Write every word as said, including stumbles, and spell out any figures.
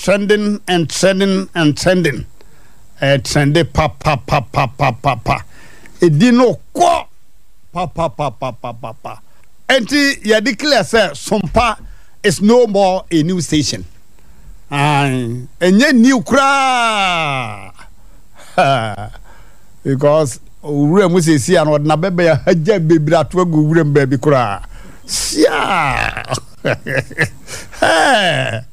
trending and trending and trending. Uh, trending pa pa pa pa pa pa pa. It did no qua pa pa pa pa pa pa pa. Enti ya declare say Sompa is no more a new station. And enye new cra. Because ure mu se si an na bebe ya haja bebra to agu ure baby cra. Sia. Hey.